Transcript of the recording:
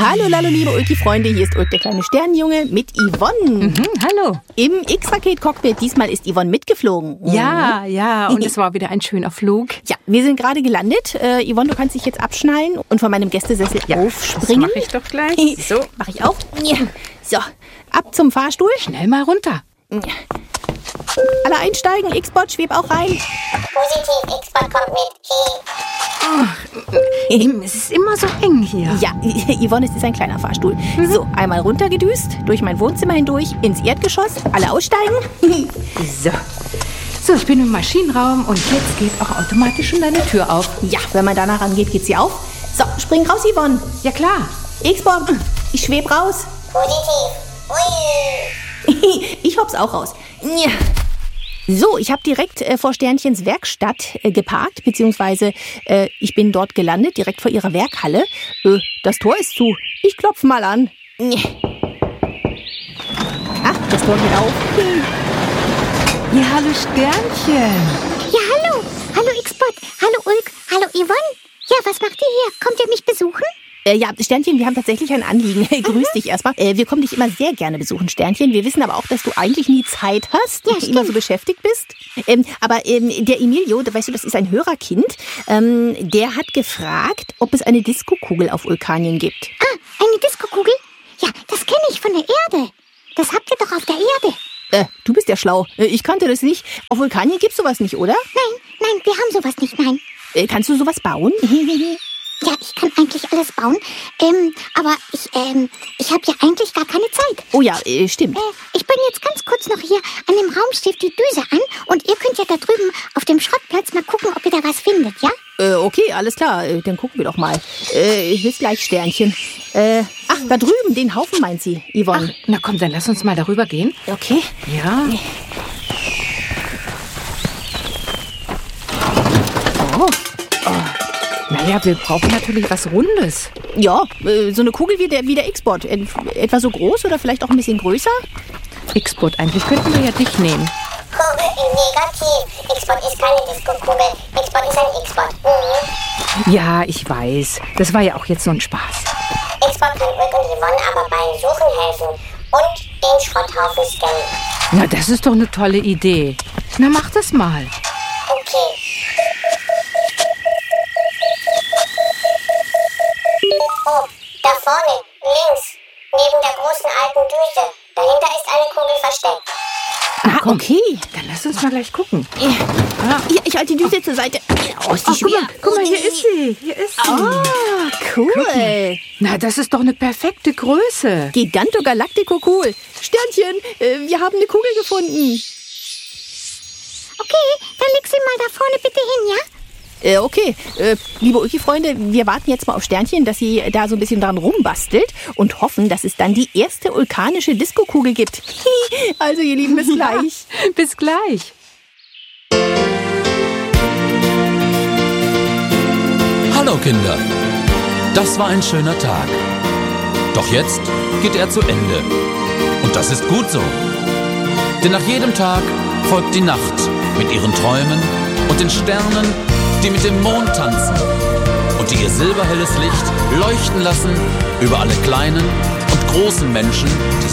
Hallo, Lalo, liebe Ulki-Freunde, hier ist Ulk, der kleine Sternenjunge mit Yvonne. Hallo. Im X-Raket-Cockpit, diesmal ist Yvonne mitgeflogen. Ja, und es war wieder ein schöner Flug. Ja, wir sind gerade gelandet. Yvonne, du kannst dich jetzt abschnallen und von meinem Gästesessel aufspringen. Das mache ich doch gleich. So. Mach ich auch. So, ab zum Fahrstuhl. Schnell mal runter. Alle einsteigen, X-Bot, schweb auch rein. Positiv, X-Bot kommt mit. Es ist immer so eng hier. Ja, Yvonne, es ist ein kleiner Fahrstuhl. So, einmal runtergedüst, durch mein Wohnzimmer hindurch, ins Erdgeschoss. Alle aussteigen. So, ich bin im Maschinenraum und jetzt geht auch automatisch schon deine Tür auf. Ja, wenn man danach rangeht, geht sie auf. So, spring raus, Yvonne. Ja, klar. X-Bot, ich schweb raus. Positiv. Ui. Ich hopp's auch raus. So, ich habe direkt vor Sternchens Werkstatt geparkt, beziehungsweise ich bin dort gelandet, direkt vor ihrer Werkhalle. Das Tor ist zu. Ich klopfe mal an. Ach, das Tor geht auf. Ja, hallo Sternchen. Ja, hallo. Hallo X-Bot. Hallo Ulk. Hallo Yvonne. Ja, was macht ihr hier? Kommt ihr mich besuchen? Ja, Sternchen, wir haben tatsächlich ein Anliegen. Grüß dich erstmal. Wir kommen dich immer sehr gerne besuchen, Sternchen. Wir wissen aber auch, dass du eigentlich nie Zeit hast, Ja, und immer so beschäftigt bist. Aber der Emilio, weißt du, das ist ein Hörerkind, der hat gefragt, ob es eine Diskokugel auf Vulkanien gibt. Ah, eine Diskokugel? Ja, das kenne ich von der Erde. Das habt ihr doch auf der Erde. Du bist ja schlau. Ich kannte das nicht. Auf Vulkanien gibt's sowas nicht, oder? Nein, wir haben sowas nicht, nein. Kannst du sowas bauen? Ja, ich kann eigentlich alles bauen. Aber ich habe ja eigentlich gar keine Zeit. Oh ja, stimmt. Ich bringe jetzt ganz kurz noch hier an dem Raumschiff die Düse an und ihr könnt ja da drüben auf dem Schrottplatz mal gucken, ob ihr da was findet, ja? Okay, alles klar. Dann gucken wir doch mal. Bis gleich, Sternchen. Ach, da drüben, den Haufen meint sie, Yvonne. Na komm, dann lass uns mal darüber gehen. Okay. Ja. Naja, wir brauchen natürlich was Rundes. Ja, so eine Kugel wie der X-Bot. Etwa so groß oder vielleicht auch ein bisschen größer? X-Bot, eigentlich könnten wir ja dich nehmen. Negativ. X-Bot ist keine Diskokugel. X-Bot ist ein X-Bot. Ja, ich weiß. Das war ja auch jetzt nur ein Spaß. X-Bot kann Ulk und Yvonne aber beim Suchen helfen. Und den Schrotthaufen scannen. Na, das ist doch eine tolle Idee. Na, mach das mal. Okay. Oh, da vorne, links, neben der großen alten Düse. Dahinter ist eine Kugel versteckt. Ah, okay. Dann lass uns mal gleich gucken. Ja, ich halte die Düse zur Seite. Oh, ist die schwer. Guck mal, hier ist sie. Ah, cool. Na, das ist doch eine perfekte Größe. Giganto Galactico cool. Sternchen, wir haben eine Kugel gefunden. Okay, dann leg sie mal da vorne bitte hin, ja? Okay, liebe Ulki-Freunde, wir warten jetzt mal auf Sternchen, dass sie da so ein bisschen dran rumbastelt und hoffen, dass es dann die erste vulkanische Diskokugel gibt. Also, ihr Lieben, bis gleich. Bis gleich. Hallo Kinder, das war ein schöner Tag. Doch jetzt geht er zu Ende. Und das ist gut so. Denn nach jedem Tag folgt die Nacht mit ihren Träumen und den Sternen, die mit dem Mond tanzen und die ihr silberhelles Licht leuchten lassen über alle kleinen und großen Menschen, die